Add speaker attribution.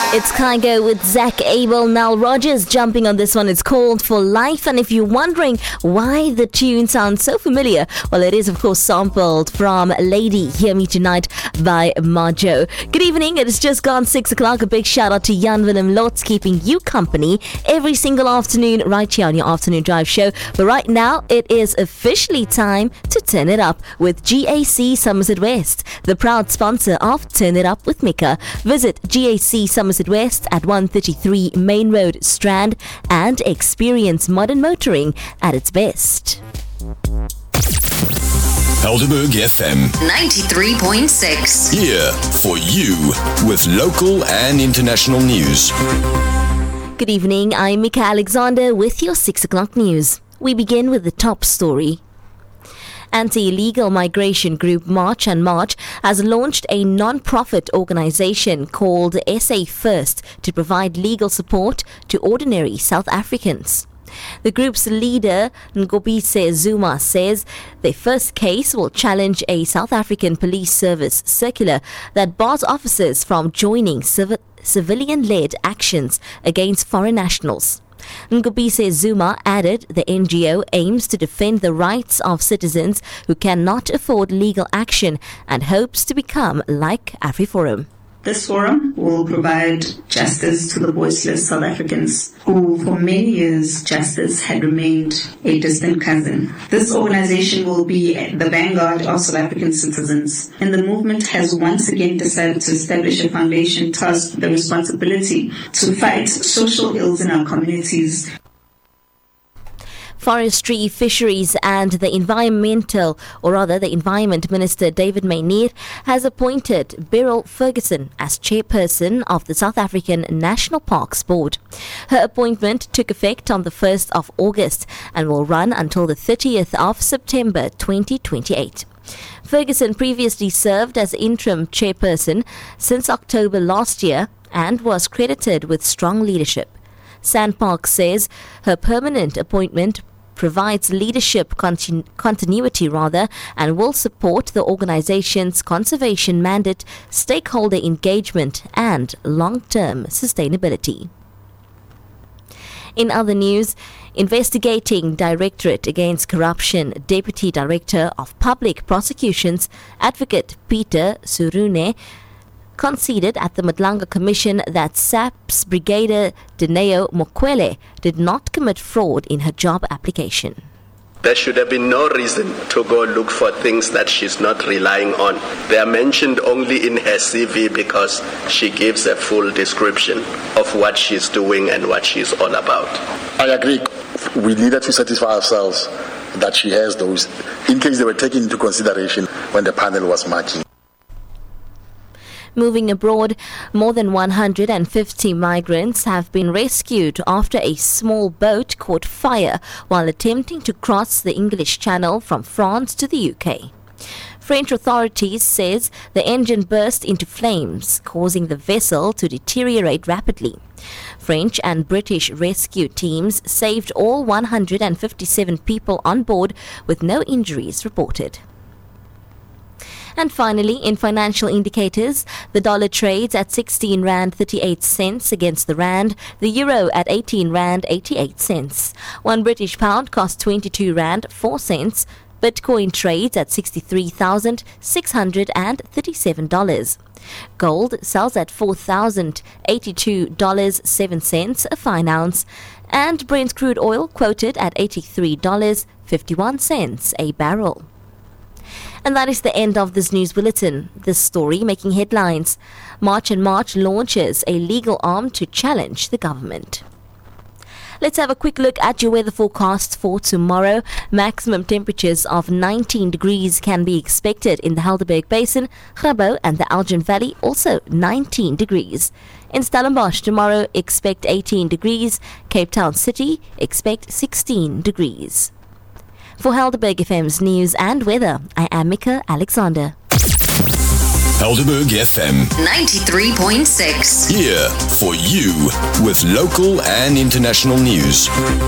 Speaker 1: It's Kygo with Zach Abel, Nile Rodgers jumping on this one. It's called For Life. And if you're wondering why the tune sounds so familiar, well, it is, of course, sampled from Lady, Hear Me Tonight by Majo. Good evening. It has just gone 6 o'clock. A big shout out to Jan Willem Lotz keeping you company every single afternoon right here on your Afternoon Drive show. But right now, it is officially time to turn it up with GAC Somerset West, the proud sponsor of Turn It Up with Mika. Visit GAC Somerset West at 133 Main Road, Strand, and experience modern motoring at its best.
Speaker 2: Helderberg FM
Speaker 3: 93.6.
Speaker 2: here for you with local and international news.
Speaker 1: Good evening, I'm Mika Alexander with your 6 o'clock news. We begin with the top story. Anti-illegal migration group March and March has launched a non-profit organization called SA First to provide legal support to ordinary South Africans. The group's leader, Ngobise Zuma, says their first case will challenge a South African police service circular that bars officers from joining civilian-led actions against foreign nationals. Ngobise Zuma added the NGO aims to defend the rights of citizens who cannot afford legal action and hopes to become like AfriForum.
Speaker 4: This forum will provide justice to the voiceless South Africans who, for many years, justice had remained a distant cousin. This organization will be the vanguard of South African citizens, and the movement has once again decided to establish a foundation tasked with the responsibility to fight social ills in our communities.
Speaker 1: Forestry, Fisheries and the Environment Minister David Mayneer has appointed Beryl Ferguson as chairperson of the South African National Parks Board. Her appointment took effect on the 1st of August and will run until the 30th of September 2028. Ferguson previously served as interim chairperson since October last year and was credited with strong leadership. Sandpark says her permanent appointment provides leadership continuity and will support the organization's conservation mandate, stakeholder engagement and long-term sustainability. In other news, Investigating Directorate Against Corruption Deputy Director of Public Prosecutions, Advocate Peter Surune, conceded at the Madlanga Commission that SAP's Brigadier Dineo Mokwele did not commit fraud in her job application.
Speaker 5: There should have been no reason to go look for things that she's not relying on. They are mentioned only in her CV because she gives a full description of what she's doing and what she's all about.
Speaker 6: I agree. We needed to satisfy ourselves that she has those, in case they were taken into consideration when the panel was marking.
Speaker 1: Moving abroad, more than 150 migrants have been rescued after a small boat caught fire while attempting to cross the English Channel from France to the UK. French authorities says the engine burst into flames, causing the vessel to deteriorate rapidly. French and British rescue teams saved all 157 people on board with no injuries reported. And finally, in financial indicators, the dollar trades at 16 Rand 38 cents against the Rand, the Euro at 18 Rand 88 cents. One British pound costs 22 Rand 4 cents. Bitcoin trades at $63,637. Gold sells at $4,082.07 a fine ounce. And Brent crude oil quoted at $83.51 a barrel. And that is the end of this news bulletin. This story making headlines. March and March launches a legal arm to challenge the government. Let's have a quick look at your weather forecast for tomorrow. Maximum temperatures of 19 degrees can be expected in the Helderberg Basin, Grabo and the Elgin Valley, also 19 degrees. In Stellenbosch tomorrow, expect 18 degrees. Cape Town City, expect 16 degrees. For Helderberg FM's news and weather, I am Mika Alexander.
Speaker 2: Helderberg FM
Speaker 3: 93.6.
Speaker 2: here for you with local and international news.